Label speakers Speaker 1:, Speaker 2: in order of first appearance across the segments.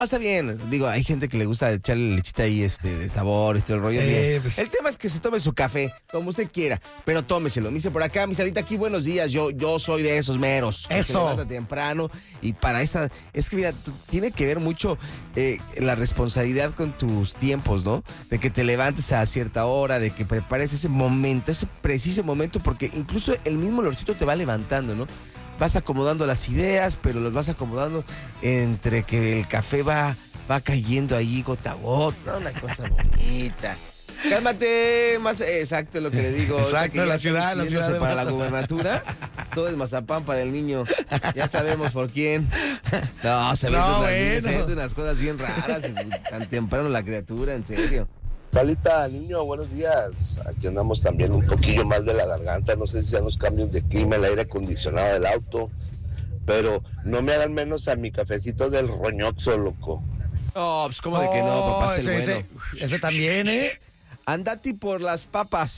Speaker 1: Está bien, digo, hay gente que le gusta echarle lechita ahí, de sabor, el rollo bien.
Speaker 2: Pues...
Speaker 1: El tema es que se tome su café, como usted quiera, pero tómeselo. Me dice por acá, mi Sarita, aquí, buenos días, yo soy de esos meros. Que se levanta temprano y para esa, es que mira, tiene que ver mucho la responsabilidad con tus tiempos, ¿no? De que te levantes a cierta hora, de que prepares ese momento, ese preciso momento, porque incluso el mismo olorcito te va levantando, ¿no? Vas acomodando las ideas, pero los vas acomodando entre que el café va cayendo ahí gota a gota, una cosa bonita. Cálmate, más exacto lo que le digo.
Speaker 2: Exacto, la ciudad
Speaker 1: para la gubernatura, todo es mazapán para el niño. Ya sabemos por quién. No, se ven unas cosas bien raras, tan temprano la criatura, en serio.
Speaker 3: Salita, niño, buenos días. Aquí andamos también un poquillo mal de la garganta. No sé si sean los cambios de clima, el aire acondicionado del auto. Pero no me hagan menos a mi cafecito del roñoxo, loco.
Speaker 1: Oh, pues como de que no, papá, es el bueno.
Speaker 2: Ese también, ¿eh?
Speaker 1: Andati por las papas.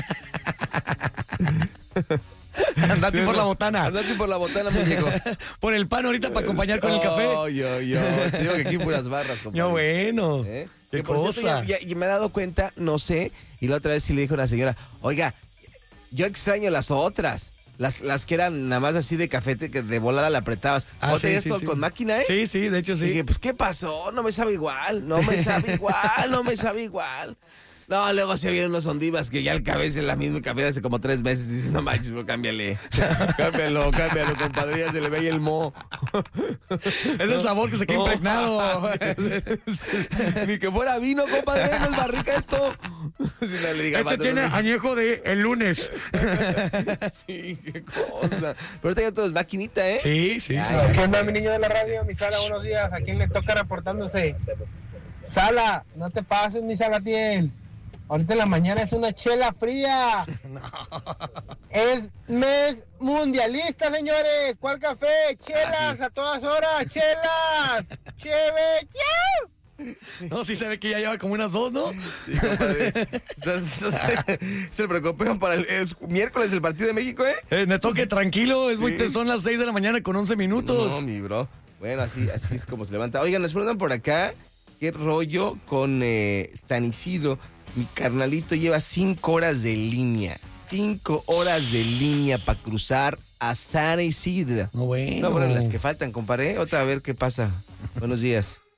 Speaker 2: Andate por la botana.
Speaker 1: Andate por la botana, muñeco.
Speaker 2: Por el pan ahorita para acompañar con el café.
Speaker 1: Yo. Te digo que aquí puras barras, compadre.
Speaker 2: Yo, bueno. Qué cosa.
Speaker 1: Y me he dado cuenta, no sé, y la otra vez sí le dijo a una señora, oiga, yo extraño las otras. Las que eran nada más así de café, que de volada la apretabas. ¿O
Speaker 2: sí,
Speaker 1: esto con máquina, eh?
Speaker 2: Sí, de hecho sí.
Speaker 1: Y dije, pues, ¿qué pasó? No me sabe igual. No me sabe igual. No, luego se vieron unos ondivas que ya el cabeza es la misma café de hace como 3 meses. Y dices, no manches, pero cámbiale. Cámbialo, compadre, ya se le ve el moho.
Speaker 2: Es el sabor que se queda impregnado.
Speaker 1: Ni que fuera vino, compadre, no es barrica esto. Si no le diga,
Speaker 2: este tiene añejo de el lunes.
Speaker 1: Sí, qué cosa. Pero ahorita ya todo es maquinita, ¿eh?
Speaker 2: Sí.
Speaker 4: ¿Qué onda, mi niño de la radio? Mi Sala, buenos días. ¿A quién le toca reportándose? Sala, no te pases, mi Salatiel. Ahorita en la mañana es una chela fría. No. Es mes mundialista, señores. ¿Cuál café? Chelas a todas horas. Chelas. Cheve. ¡Chau!
Speaker 2: No, sí se ve que ya lleva como unas 2, ¿no?
Speaker 1: Sí, compadre. Se preocupan para el miércoles el partido de México, ¿eh?
Speaker 2: Me toque tranquilo, son las 6 de la mañana con 11 minutos.
Speaker 1: No, mi bro. Bueno, así es como se levanta. Oigan, nos preguntan por acá, ¿qué rollo con San Isidro? Mi carnalito lleva 5 horas de línea. 5 horas de línea para cruzar a San Isidro.
Speaker 2: No, bueno.
Speaker 1: No, bueno, las que faltan, compadre. Otra, a ver qué pasa. Buenos días.